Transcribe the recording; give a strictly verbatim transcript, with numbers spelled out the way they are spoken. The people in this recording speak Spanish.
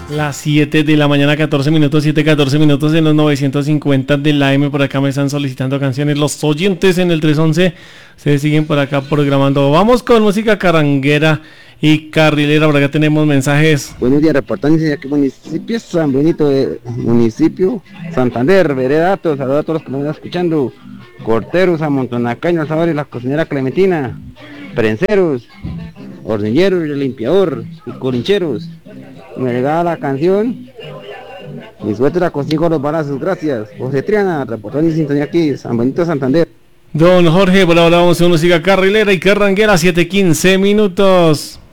Las siete de la mañana, catorce minutos, siete, catorce minutos en los novecientos cincuenta de la M. Por acá me están solicitando canciones los oyentes en el trescientos once. Ustedes siguen por acá programando. Vamos con música carranguera y carrilera. Por acá tenemos mensajes. Buenos días, reportando desde aquí, municipio San Benito, de municipio Santander, Veredato. Saludos a todos los que nos están escuchando. Corteros, Amontonacaño, Sabor y la cocinera Clementina. Prenseros, hornilleros, limpiador y colincheros. Me regala la canción. Mi suerte la consigo los balazos, gracias. José Triana, reportando en sintonía aquí, San Benito, Santander. Don Jorge, por ahora vamos a música carrilera y carranguera, siete, quince minutos.